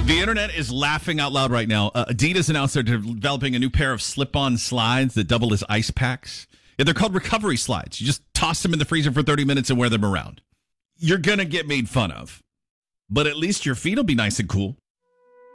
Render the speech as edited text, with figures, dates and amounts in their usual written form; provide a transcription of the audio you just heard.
The internet is laughing out loud right now. Adidas announced they're developing a new pair of slip-on slides that double as ice packs. Yeah, they're called recovery slides. You just toss them in the freezer for 30 minutes and wear them around. You're going to get made fun of, but at least your feet will be nice and cool.